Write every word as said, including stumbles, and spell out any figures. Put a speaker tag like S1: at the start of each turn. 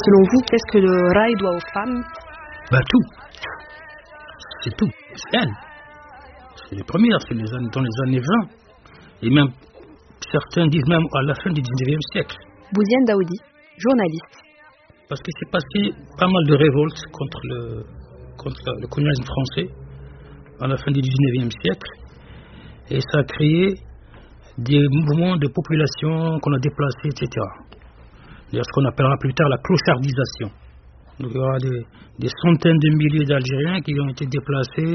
S1: Selon vous, qu'est-ce que le rail doit aux femmes?
S2: Ben tout. C'est tout. C'est elle. C'est les premières, c'est les années, dans les années vingt. Et même, certains disent même à la fin du dix-neuvième siècle.
S1: Bouziane Daoudi, journaliste.
S2: Parce que c'est passé pas mal de révoltes contre le, contre le colonialisme français à la fin du dix-neuvième siècle. Et ça a créé des mouvements de population qu'on a déplacés, et cetera. Il y a ce qu'on appellera plus tard la clochardisation. Donc il y aura des, des centaines de milliers d'Algériens qui ont été déplacés